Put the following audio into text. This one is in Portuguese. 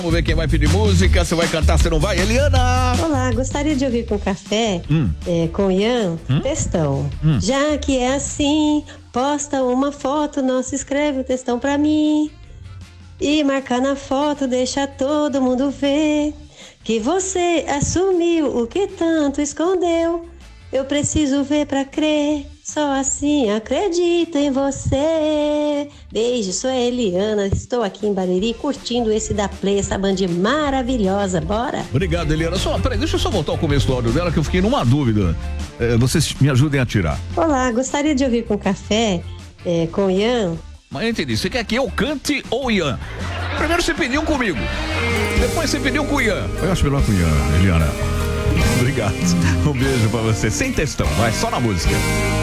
Vamos ver quem vai pedir música, você vai cantar, você não vai? Eliana! Olá, gostaria de ouvir com café, com o Ian, textão. Já que é assim, posta uma foto, não se escreve um textão pra mim. E marca na foto, deixa todo mundo ver que você assumiu o que tanto escondeu. Eu preciso ver pra crer, só assim acredito em você. Beijo, sou a Eliana, estou aqui em Bariri curtindo esse da Play, essa band maravilhosa, bora? Obrigado, Eliana. Peraí, deixa eu só voltar ao começo do áudio dela que eu fiquei numa dúvida. Vocês me ajudem a tirar. Olá, gostaria de ouvir com café, com o Ian. Mas eu entendi, você quer que eu cante ou o Ian? Primeiro você pediu comigo, depois você pediu com o Ian. Eu acho melhor com o Ian, Eliana. Obrigado. Um beijo pra você. Sem textão, vai só na música.